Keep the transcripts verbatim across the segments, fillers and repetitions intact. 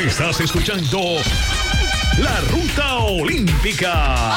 Estás escuchando La Ruta Olímpica.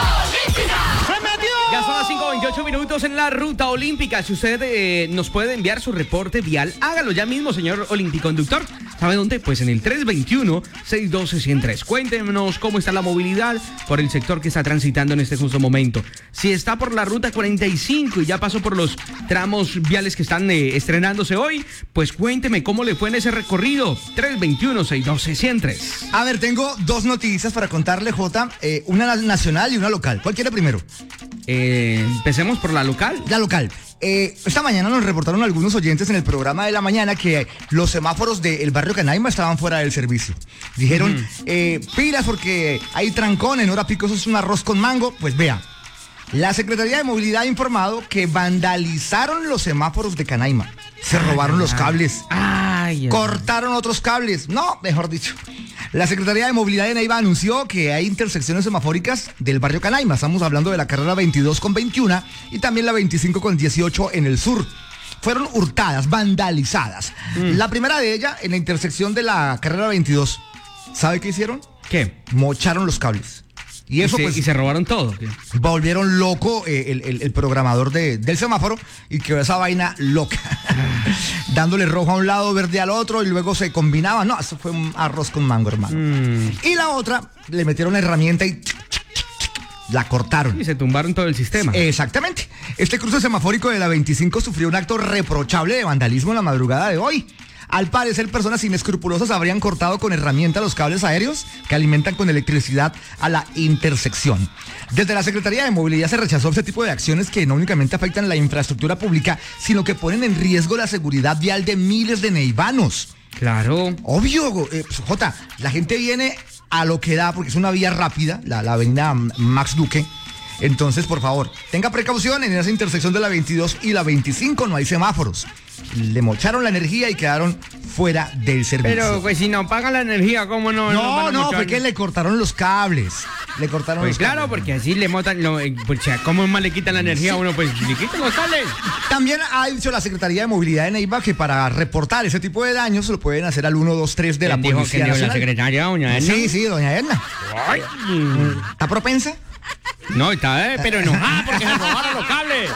Ya son las cinco veintiocho minutos en la Ruta Olímpica. Si usted eh, nos puede enviar su reporte vial, hágalo ya mismo, señor olimpiconductor. ¿Sabe dónde? Pues en el tres veintiuno, seiscientos doce, ciento tres. Cuéntenos cómo está la movilidad por el sector que está transitando en este justo momento. Si está por la ruta cuarenta y cinco y ya pasó por los tramos viales que están eh, estrenándose hoy, pues cuénteme cómo le fue en ese recorrido. tres veintiuno, seiscientos doce, ciento tres. A ver, tengo dos noticias para contarle, Jota. Eh, una nacional y una local. ¿Cuál quiere primero? Eh, empecemos por la local. La local. Eh, esta mañana nos reportaron algunos oyentes en el programa de la mañana que los semáforos del barrio Canaima estaban fuera del servicio. Dijeron, uh-huh. eh, pilas porque hay trancón, en hora pico eso es un arroz con mango. Pues vea, la Secretaría de Movilidad ha informado que vandalizaron los semáforos de Canaima. Se robaron ay, los cables. Ay, cortaron ay. otros cables. No, mejor dicho. La Secretaría de Movilidad de Neiva anunció que hay intersecciones semafóricas del barrio Canaima. Estamos hablando de la carrera veintidós con veintiuno y también la veinticinco con dieciocho en el sur. Fueron hurtadas, vandalizadas. Mm. La primera de ellas en la intersección de la carrera veintidós. ¿Sabe qué hicieron? ¿Qué? Mocharon los cables. Y eso y se, pues... ¿Y se robaron todo? ¿Qué? Volvieron loco eh, el, el, el programador de, del semáforo y quedó esa vaina loca. Dándole rojo a un lado, verde al otro y luego se combinaba. No, eso fue un arroz con mango, hermano. Mm. Y la otra, le metieron la herramienta y la cortaron. Y se tumbaron todo el sistema. Exactamente. Este cruce semafórico de la veinticinco sufrió un acto reprochable de vandalismo en la madrugada de hoy. Al parecer, personas inescrupulosas habrían cortado con herramienta los cables aéreos que alimentan con electricidad a la intersección. Desde la Secretaría de Movilidad se rechazó este tipo de acciones que no únicamente afectan la infraestructura pública, sino que ponen en riesgo la seguridad vial de miles de neivanos. Claro. Obvio, eh, pues, Jota, la gente viene a lo que da porque es una vía rápida, la, la avenida Max Duque. Entonces, por favor, tenga precaución en esa intersección de la veintidós y la veinticinco, no hay semáforos. Le mocharon la energía y quedaron fuera del servicio. Pero pues si no pagan la energía, ¿cómo no? No, no, no fue que le cortaron los cables. Le cortaron pues los claro, cables. porque así le motan, lo, pues, ¿cómo más le quitan la energía a uno? Pues le quitan los cables. También ha dicho la Secretaría de Movilidad de Neiva que para reportar ese tipo de daños lo pueden hacer al uno dos tres de la dijo Policía que Nacional. La secretaria, doña Edna? Sí, sí, doña Edna. Ay. ¿Está propensa? No, está, eh, pero enojada porque se robaron los cables.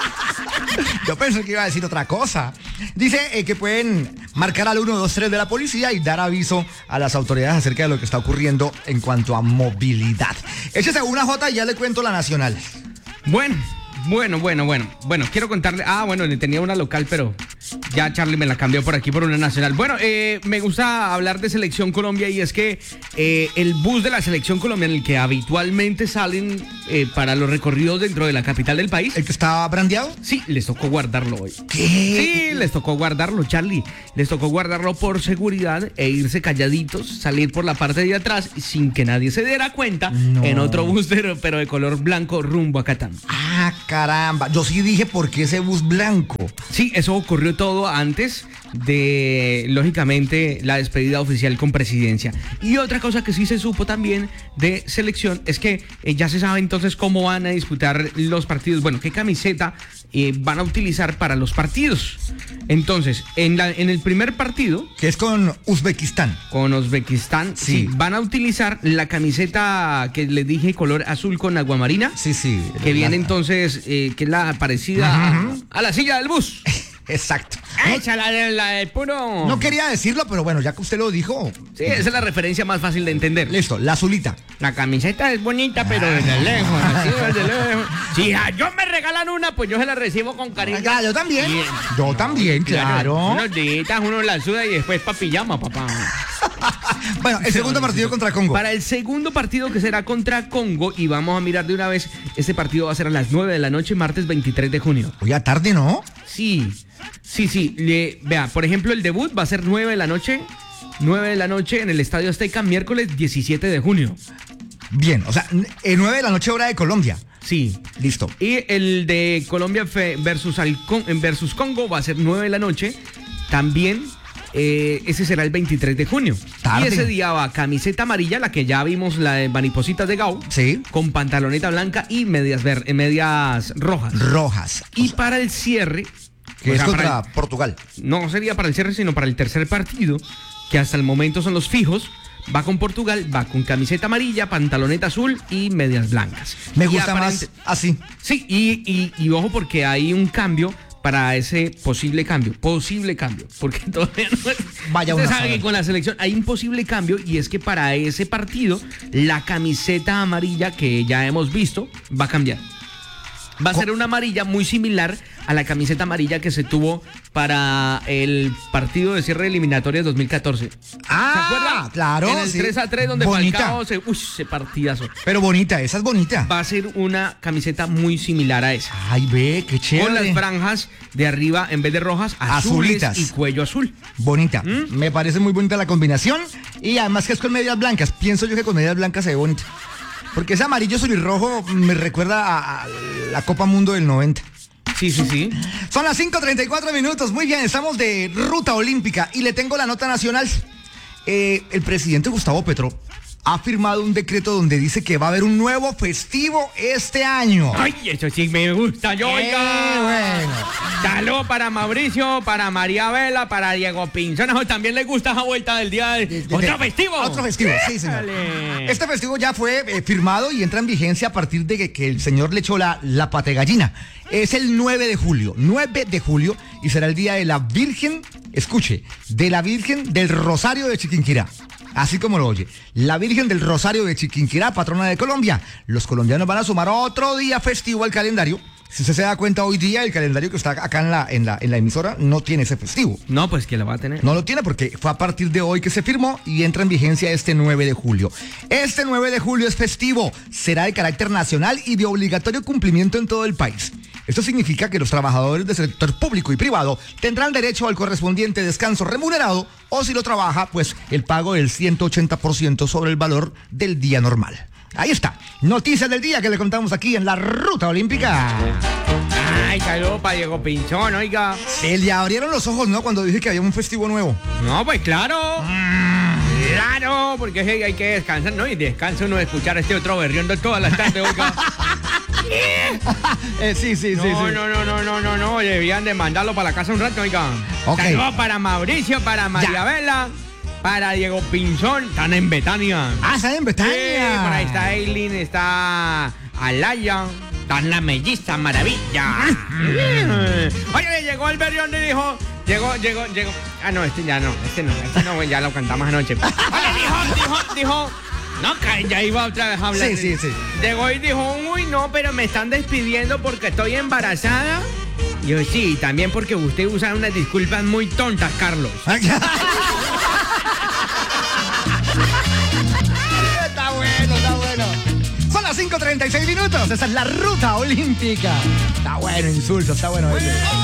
Yo pensé que iba a decir otra cosa. Dice eh, que pueden marcar al uno dos tres de la policía y dar aviso a las autoridades acerca de lo que está ocurriendo en cuanto a movilidad. Échese una Jota y ya le cuento la nacional. Bueno, bueno, bueno, bueno. Bueno, quiero contarle. Ah, bueno, le tenía una local, pero ya Charlie me la cambió por aquí por una nacional. Bueno, eh, me gusta hablar de Selección Colombia y es que eh, el bus de la Selección Colombia en el que habitualmente salen eh, para los recorridos dentro de la capital del país. ¿El que estaba brandeado? Sí, les tocó guardarlo hoy. ¿Qué? Sí, les tocó guardarlo, Charlie. Les tocó guardarlo por seguridad e irse calladitos, salir por la parte de atrás sin que nadie se diera cuenta no. En otro bus, pero, pero de color blanco rumbo a Catán. Ah, caramba. Yo sí dije, ¿por qué ese bus blanco? Sí, eso ocurrió todo antes de, lógicamente, la despedida oficial con presidencia. Y otra cosa que sí se supo también de selección es que eh, ya se sabe entonces cómo van a disputar los partidos. Bueno, qué camiseta eh, van a utilizar para los partidos. Entonces, en, la, en el primer partido... Que es con Uzbekistán. Con Uzbekistán, sí. sí. Van a utilizar la camiseta que les dije, color azul con aguamarina. Sí, sí. Que viene entonces, eh, que es la parecida uh-huh. a, a la silla del bus. Exacto. Echa la de, la de puro. No quería decirlo, pero bueno, ya que usted lo dijo. Sí, esa es la referencia más fácil de entender. Listo, la azulita. La camiseta es bonita, pero desde lejos, así desde lejos. Si a yo me regalan una, pues yo se la recibo con cariño. Ah, yo también. Bien. Yo también, claro. Unos días, uno la suda y después pa' pijama, papá. Bueno, el segundo partido contra Congo. Para el segundo partido que será contra Congo, y vamos a mirar de una vez, este partido va a ser a las nueve de la noche, martes veintitrés de junio. Hoy a tarde, ¿no? Sí, sí, sí. Le, vea, por ejemplo, el debut va a ser nueve de la noche, nueve de la noche en el Estadio Azteca, miércoles diecisiete de junio. Bien, o sea, nueve de la noche hora de Colombia. Sí. Listo. Y el de Colombia versus, versus Congo va a ser nueve de la noche, también. Eh, ese será el veintitrés de junio. Tarde. Y ese día va camiseta amarilla, la que ya vimos, la de maripositas de Gau. Sí. Con pantaloneta blanca y medias, ver, medias rojas. Rojas. Y sea, para el cierre... Que es contra el, Portugal. No sería para el cierre, sino para el tercer partido, que hasta el momento son los fijos. va con Portugal, va con camiseta amarilla, pantaloneta azul y medias blancas. Me Y gusta aparente- más así. Sí, y, y, y ojo porque hay un cambio para ese posible cambio, posible cambio, porque todavía no es... Vaya Usted una sabe sola. que con la selección hay un posible cambio y es que para ese partido la camiseta amarilla que ya hemos visto va a cambiar. Va a ser una amarilla muy similar a la camiseta amarilla que se tuvo para el partido de cierre de eliminatorias dos mil catorce. Ah, ¿Se acuerda? claro, En el sí. tres a tres donde Bonita. Falcao se... Uy, ese partidazo. Pero bonita, esa es bonita. Va a ser una camiseta muy similar a esa. Ay, ve, qué Con las chévere. franjas de arriba, en vez de rojas, azules Azulitas. y cuello azul. Bonita. ¿Mm? Me parece muy bonita la combinación. Y además que es con medias blancas. Pienso yo que con medias blancas se ve bonita. Porque ese amarillo, azul y rojo me recuerda a, a la Copa Mundo del noventa. Sí, sí, sí. Son las cinco treinta y cuatro minutos. Muy bien, estamos de ruta olímpica. Y le tengo la nota nacional. Eh, el presidente Gustavo Petro ha firmado un decreto donde dice que va a haber un nuevo festivo este año. Ay, eso sí me gusta, yo, Eh, oiga. bueno. Saludos para Mauricio, para María Vela, para Diego Pinzón. Ay, también le gusta esa vuelta del día de... De- de- ¡Otro de- festivo! Otro festivo, sí, señor. Dale. Este festivo ya fue eh, firmado y entra en vigencia a partir de que, que el señor le echó la, la pata de gallina. Es el nueve de julio, nueve de julio, y será el día de la Virgen, escuche, de la Virgen del Rosario de Chiquinquirá. Así como lo oye, la Virgen del Rosario de Chiquinquirá, patrona de Colombia. Los colombianos van a sumar otro día festivo al calendario. Si usted se da cuenta, hoy día el calendario que está acá en la, en la, en la emisora no tiene ese festivo. No, pues que lo va a tener. No lo tiene porque fue a partir de hoy que se firmó y entra en vigencia este nueve de julio. Este nueve de julio es festivo, será de carácter nacional y de obligatorio cumplimiento en todo el país. Esto significa que los trabajadores del sector público y privado tendrán derecho al correspondiente descanso remunerado o si lo trabaja, pues el pago del ciento ochenta por ciento sobre el valor del día normal. Ahí está, noticias del día que le contamos aquí en la Ruta Olímpica. Ay, saludos para Diego Pinzón, oiga. Se le abrieron los ojos, ¿no? Cuando dije que había un festivo nuevo. No, pues claro. Claro, porque hey, hay que descansar, ¿no? Y descansa uno de escuchar a este otro berrión de todas las tardes, oiga. Eh, sí, sí, No, sí, sí. no, no, no, no, no, no, debían de mandarlo para la casa un rato, oiga. Ok. Saludos para Mauricio, para María Vela, para Diego Pinzón, están en Betania. Ah, está en Betania. Sí, por ahí está Eileen, está Alaya, está la melliza maravilla. Mm. Oye, llegó el berrión y dijo, llegó, llegó, llegó. Ah, no, este ya no, este no, este no, ya lo cantamos anoche. Oye, dijo, dijo, dijo. No, que ya iba otra vez a hablar. Sí, sí, sí. Llegó y dijo, uy, no, pero me están despidiendo porque estoy embarazada. Y yo, sí, también porque usted usa unas disculpas muy tontas, Carlos. Está bueno, está bueno. Son las cinco treinta y seis minutos. Esa es la Ruta Olímpica. Está bueno, insulto, está bueno.